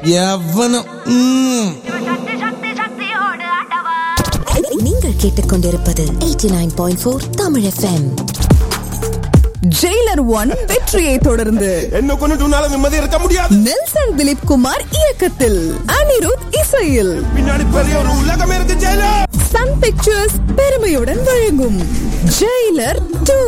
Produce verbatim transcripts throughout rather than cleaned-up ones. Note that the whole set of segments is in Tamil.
எவனும். நீங்கள் கேட்டுக்கொண்டிருப்பது எண்பத்தி ஒன்பது புள்ளி நான்கு தமிழ் எஃப்எம். ஜெயிலர் ஒன் வெற்றியை தொடர்ந்து என்ன கொண்டு உன்னால நிம்மதி இருக்க முடியாது. நெல்சன் திலீப் குமார் இயக்கத்தில் அனிருத் இசையில் பின்னாடி பெரிய ஒரு உலகமே இருக்கு. ஜெயிலர் சன் பிக்சர்ஸ் பெருமையுடன் வழங்கும் Jailer two.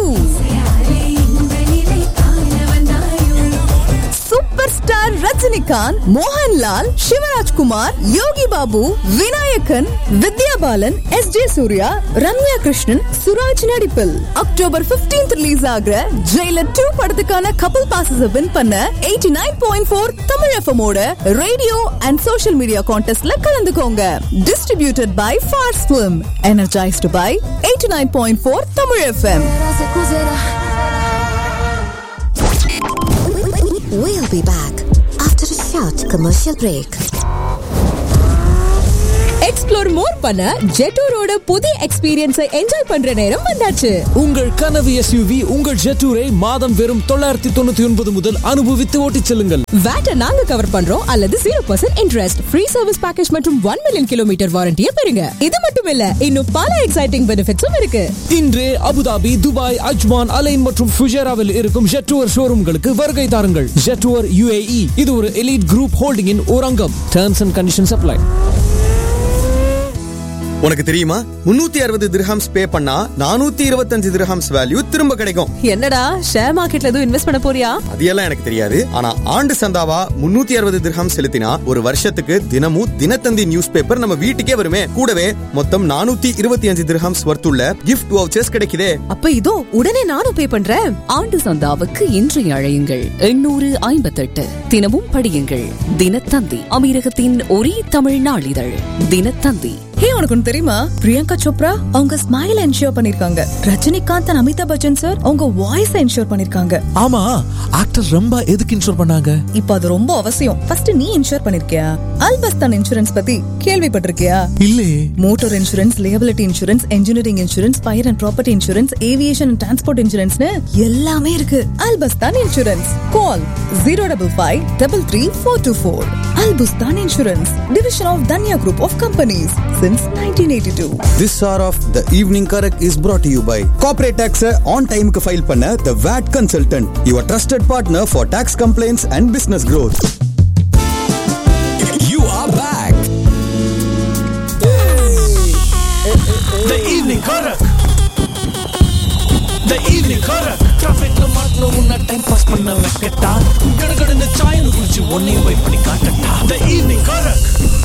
Super star Rajinikanth, Mohanlal, Shivarajkumar, Yogi Babu, Vinayagan, Vidya Balan, S J Surya, Ramya Krishnan, Suraj நடிப்பில் அக்டோபர் பதினைந்து ரிலீஸ் ஆகிற ஜெயிலர் டூ படத்துக்கான கப்பல் பாசஸ் வின் பண்ண எண்பத்தி ஒன்பது புள்ளி நான்கு தமிழ் எஃப்எம் ஓட ரேடியோ அண்ட் சோஷியல் மீடியா கான்டெஸ்ட்ல கலந்துக்கோங்க. Distributed by Phars film, energised by எண்பத்தி ஒன்பது புள்ளி நான்கு Tamil FM. We'll be back after a short commercial break. Explore மோர் பண்ண ஜெட்டூரோட புதிய எக்ஸ்பீரியன்ஸை என்ஜாய் பண்ற நேரம் வந்தாச்சு. உங்கள் கனவு எஸ்யூவி உங்கள் ஜெட்டூரை மாதம் வெறும் தொள்ளாயிரத்தி தொண்ணூத்தி ஒன்பது முதல் அனுபவித்து ஓட்டிச் செல்லுங்கள். வேட்டை நாங்க கவர் பண்றோம் அல்லது zero percent interest, free service package மற்றும் ஒன் மில்லியன் கிலோமீட்டர் வாரண்டியை பெறுங்க. இது மட்டும் இல்ல, இன்னும் பல எக்ஸைட்டிங் பெனிஃபிட்ஸும் இருக்கு. இன்றே அபுதாபி, துபாய், அஜ்மான், அலைன் மற்றும் ஃபுஜேராவில் இருக்கும் ஜெட்டூர் ஷோரூம்களுக்கு வருகை தாருங்கள். ஜெட்டூர் யுஏஇ இது ஒரு எலிட் குரூப் ஹோல்டிங்கின் ஒரு அங்கம். Terms and conditions apply. உனக்கு தெரியுமா, முன்னூத்தி அறுபது திர்ஹம்ஸ் பே பண்ணா நானூத்தி இருபத்தஞ்சு திர்ஹம்ஸ் வேல்யூ திரும்ப கிடைக்கும். என்னடா ஷேர் மார்க்கெட்ல எதுவும் இன்வெஸ்ட் பண்ண போறியா? அதெல்லாம் எனக்கு தெரியாது. ஆனா ஆண்டு சந்தாவா முன்னூத்தி அறுபது திர்ஹம்ஸ் செலுத்தினா ஒரு வருஷத்துக்கு தினமும் தினத்தந்தி நியூஸ் பேப்பர் நம்ம வீட்டுக்கே வருமே. கூடவே மொத்தம் நானூத்தி இருபத்தி அஞ்சு திர்ஹம்ஸ் வர்த்துள்ள கிஃப்ட் வவுச்சர்ஸ் கிடைக்குதே. அப்ப இதோ உடனே நானும் பே பண்றேன். ஆண்டு சந்தாவுக்கு இன்று அழையுங்கள் எண்ணூறு ஐம்பத்தெட்டு. தினமும் படியுங்கள் தினத்தந்தி, அமீரகத்தின் ஒரே தமிழ் நாளிதழ் தினத்தந்தி. ஹே, உனக்கு ஒன்னு தெரியுமா? பிரியங்கா சோப்ரா அவங்க ஸ்மைல் என்ஷூர் பண்ணிருக்காங்க. ரஜினிகாந்த் அண்ட் அமிதாப் பச்சன் சார் அவங்க வாய்ஸ் என்ஷூர் பண்ணிருக்காங்க. ஆமா, ஆக்டர் ரொம்ப எதுக்கு இன்ஷூர் பண்ணாங்க? இப்போ அது ரொம்ப அவசியம். ஃபர்ஸ்ட் நீ இன்ஷூர் பண்ணிருக்கியா? அல்பஸ்தான் இன்சூரன்ஸ் பத்தி கேள்விப்பட்டிருக்கியா? இல்லையே. Motor insurance, liability insurance, engineering insurance, fire and property insurance, aviation and transport இன்சூரன்ஸ்னு எல்லாமே இருக்கு. அல்பஸ்தான் insurance. Call zero double five double three four two four. அல்பஸ்தான் insurance, division of Dhanya group of companies since nineteen eighty-two. This hour of the evening correct is brought to you by corporate tax on time ku file panna the V A T consultant, your trusted partner for tax complaints and business growth. You are back. The evening correct. The evening correct. Traffic la matno unna time pass panna vekkata. Gadagada chai nu kudichu onne wait panni kaatata. The evening correct.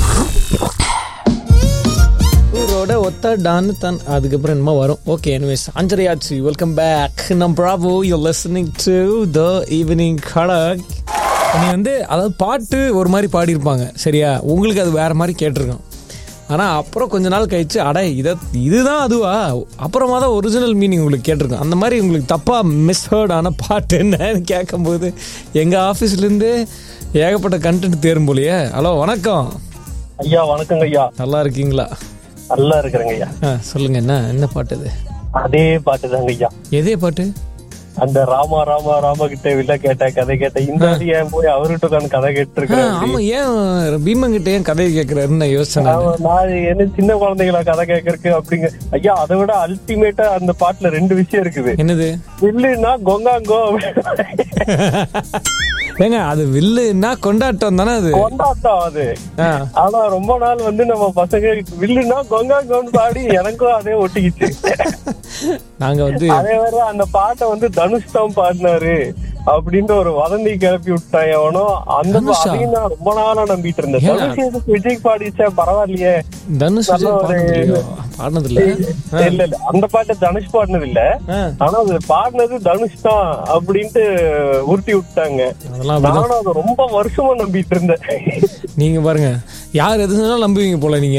ஊரோட ஒத்த டான் தான் அதுக்கப்புறம் என்னமா வரும். ஓகே, எனிவேஸ் அஞ்சரை ஆச்சு. Welcome back. நம் Bravo, you listening to the evening correct. நீ வந்து அதாவது பாட்டு ஒரு மாதிரி பாடியிருப்பாங்க, சரியா? உங்களுக்கு அது வேற மாதிரி கேட்டிருக்கோம். ஆனால் அப்புறம் கொஞ்ச நாள் கழிச்சு அட இதை இதுதான் அதுவா, அப்புறமா தான் ஒரிஜினல் மீனிங் உங்களுக்கு கேட்டிருக்கோம். அந்த மாதிரி உங்களுக்கு தப்பாக மிஸ்ஹர்ட் ஆன பாட்டு என்னன்னு கேட்கும்போது எங்கள் ஆஃபீஸ்லேருந்து ஏகப்பட்ட கண்டென்ட் தேரும் போலையே. ஹலோ, வணக்கம் ஐயா. வணக்கங்க ஐயா. நல்லா இருக்கீங்களா? நல்லா இருக்கிறேங்க ஐயா. சொல்லுங்க, என்ன என்ன பாட்டு இது? அதே பாட்டு தாங்க ஐயா. எதே பாட்டு? அந்த ராமா ராமா ராம கிட்ட வில்ல கேட்ட கதை கேட்ட இந்த ஏன் போய் அவர்கிட்ட உட்காந்து கதை கேட்டு இருக்கேன். ஆமா, ஏன் பீமன் கிட்ட ஏன் கதை கேட்கிறாருன்னு யோசனை. நான் என்ன சின்ன குழந்தைகளா கதை கேட்கறதுக்கு அப்படிங்க ஐயா. அதை விட அல்டிமேட்டா அந்த பாட்டுல ரெண்டு விஷயம் இருக்குது. என்னது? வில்லுன்னா கொங்காங்கோ. ஏங்க, அது வில்லுன்னா கொண்டாட்டம் தானே? அது கொண்டாட்டம் அது. ஆனா ரொம்ப நாள் வந்து நம்ம பசங்க வில்லுன்னா கொங்காங்கோன்னு பாடி எனக்கும் அதே ஒட்டிக்கிச்சு. நாங்க வந்து அதே வேற அந்த பாட்டை வந்து தனுஷ் தான் பாடினாரு அப்படின்ற ஒரு வதந்தி கிளப்பி விட்டான் எவனோ. அந்த அதையும் நான் ரொம்ப நாளா நம்பிட்டு இருந்தேன். தனுஷ் விஜய் பாடிச்சா பரவாயில்லையே. தனுஷ் பாடினது இல்ல. இல்ல இல்ல அந்த பாட்டை தனுஷ் பாடினது இல்ல. ஆனா அது பாடினது தனுஷ் தான் அப்படின்ட்டு உருட்டி விட்டாங்க. நானும் அதை ரொம்ப வருஷமா நம்பிட்டு இருந்தேன். நீங்க பாருங்க, யார் எது சொன்னாலும் நம்புவீங்க போல நீங்க.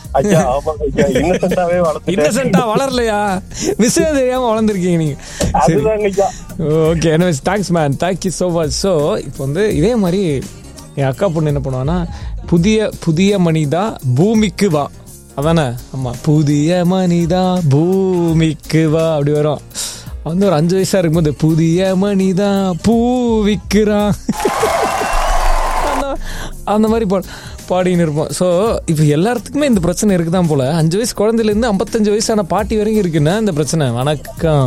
இன்னசென்ட்டா வளரலையா? விஷயம் தெரியாம வளர்ந்துருக்கீங்க நீங்க. Okay, anyways thanks man, thank you so much. So இப்போ வந்து இதே மாதிரி என் அக்கா பொண்ணு என்ன பண்ணுவான்னா, புதிய புதிய மனிதா பூமிக்கு வா, அதானே? ஆமா, புதிய மனிதா பூமிக்கு வா அப்படி வரும். வந்து ஒரு அஞ்சு வயசா இருக்கும்போது புதிய மனிதா பூ விற்கிறான் அந்த மாதிரி பா பாடின்னு இருப்போம். ஸோ இப்போ எல்லாத்துக்குமே இந்த பிரச்சனை இருக்குதான் போல். அஞ்சு வயசு குழந்தைலேருந்து ஐம்பத்தஞ்சு வயசான பாட்டி வரைக்கும் இருக்குன்னா இந்த பிரச்சனை. வணக்கம்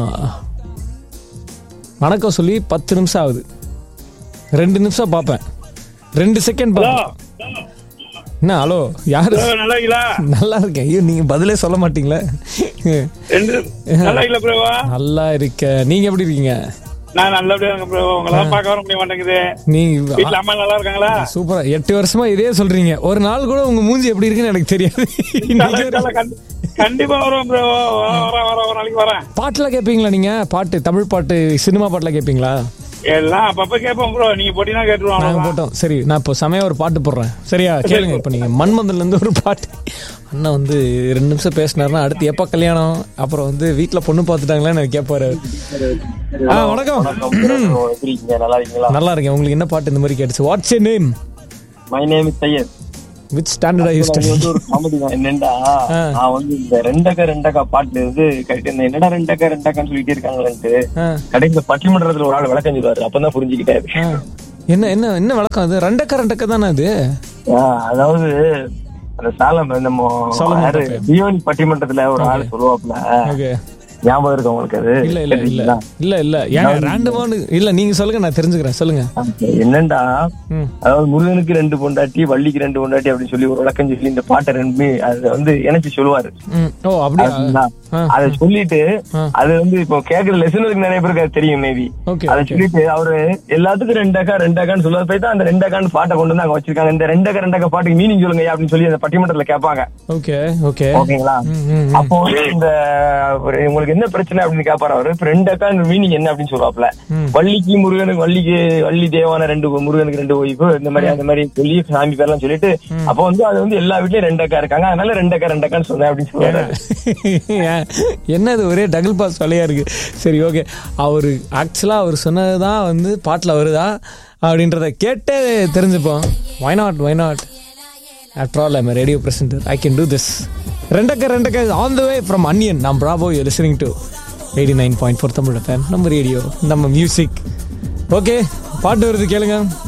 வணக்கம் சொல்லி பத்து நிமிஷம் ஆகுது, ரெண்டு நிமிஷம் பார்ப்பேன், ரெண்டு செகண்ட் பார்ப்பேன். என்ன ஹலோ யாரு? நல்லா இருக்கேன். ஐயோ நீங்க பதிலே சொல்ல மாட்டீங்களே. நல்லா இருக்க. நீங்க எப்படி இருக்கீங்க? சூப்பரா. எட்டு வருஷமா இதே சொல்றீங்க. ஒரு நாள் கூட உங்க மூஞ்சி எப்படி இருக்குன்னு எனக்கு தெரியாது. கண்டிப்பா வரும் ப்ரோ. நாளைக்கு வரேன். பாட்டுல கேப்பீங்களா நீங்க? பாட்டு, தமிழ் பாட்டு, சினிமா பாட்டுல கேப்பீங்களா? எல்லாம் அப்பப்ப கேட்போம் ப்ரோ. நீங்க போட்டீங்கன்னா கேட்டுருவாங்க. நாங்க போட்டோம். சரி, நான் இப்போ சமயம் ஒரு பாட்டு போடுறேன். சரியா கேளுங்க. இப்போ நீங்க மன்மதன்ல இருந்து ஒரு பாட்டு. அண்ணா வந்து ரெண்டு நிமிஷம் பேசினாருன்னா அடுத்து எப்ப கல்யாணம், அப்புறம் வந்து வீட்டுல பொண்ணு பாத்துட்டாங்களா எனக்கு கேட்பாரு. ஆ வணக்கம். நல்லா இருக்கேன். உங்களுக்கு என்ன பாட்டு இந்த மாதிரி கேட்டுச்சு? What's your name? My name is Syed. Which standard are you studying? ஒரு காமெடி தான். என்னடா நான் வந்து இந்த ரெண்டக்கா ரெண்டக்கா பாட்டு வந்து என்னடா ரெண்டக்கா ரெண்டக்கான்னு சொல்லிட்டே இருக்காங்களேன்ட்டு கடைசியில பட்டிமன்றத்துல ஒரு ஆள் விளக்கம் சொல்லுவாரு. அப்பதான் புரிஞ்சுக்கிட்டாரு. என்ன என்ன என்ன விளக்கம் அது? ரெண்டக்கா ரெண்டக்கா தானே அது? அதாவது அந்த சாலம் நம்ம பியோனி பட்டிமன்றத்துல ஒரு ஆள் சொல்லுவாப்ல. ஞாபகம் இருக்கு உங்களுக்கு? அது இல்ல இல்ல இல்ல இல்ல இல்ல ஏங்க ரேண்டமான இல்ல, நீங்க சொல்லுங்க, நான் தெரிஞ்சுக்கிறேன். சொல்லுங்க. என்னண்டா அதாவது முருகனுக்கு ரெண்டு பொண்டாட்டி, வள்ளிக்கு ரெண்டு பொண்டாட்டி அப்படின்னு சொல்லி ஒரு விளக்கம் சொல்லி இந்த பாட்டை ரெண்டுமே அதை வந்து எனக்கு சொல்லுவாரு. ஓ அப்படியா? அதை சொல்லிட்டு அது வந்து இப்போ கேக்குற லெசனுக்கு நிறைய பேருக்கு அது தெரியும் மேபி. அதை சொல்லிட்டு அவரு எல்லாத்துக்கும் ரெண்டக்கா ரெண்டக்கான்னு சொல்லுவாரு. போய் தான் அந்த ரெண்டக்கான்னு பாட்டை கொண்டு வந்து அங்க வச்சிருக்காங்க. இந்த ரெண்டக்கா ரெண்டக்கா பாட்டுக்கு மீனிங் சொல்லுங்க அப்படின்னு சொல்லி அந்த பட்டிமன்றத்துல கேட்பாங்க. ஓகே ஓகே ஓகேங்களா? அப்போ இந்த உங்களுக்கு என்ன பிரச்சனை அப்படின்னு கேட்பாரு அவரு. ரெண்டக்கா மீனிங் என்ன அப்படின்னு சொல்லுவாப்ல. வள்ளிக்கு முருகனுக்கு வள்ளிக்கு வள்ளி தேவான ரெண்டு முருகனுக்கு ரெண்டு ஒய்ஃபு இந்த மாதிரி அந்த மாதிரி சொல்லி சாமி பேர்லாம் சொல்லிட்டு அப்போ வந்து அது வந்து எல்லா வீட்லயும் ரெண்டக்கா இருக்காங்க, அதனால ரெண்டக்கா ரெண்டக்கான்னு சொன்னேன் அப்படின்னு சொல்லுவாரு. என்னது ஒரே டபுள் பாஸ் வேலையா இருக்கு. சரி ஓகே. அவரு ஆக்சுவலா அவர் சொன்னதுதான் வந்து பாட்டுல வருதா அப்படின்றத கேட்டே தெரிஞ்சுப்போம். Why not why not After all, I'm a radio presenter. I can do this. Rendaka Rendaka is on the way from Onion. I'm Bravo. You're listening to eighty-nine point four Tamil F M. நம்ம ரேடியோ, நம்ம மியூசிக். ஓகே, பாட்டு வருது கேளுங்க.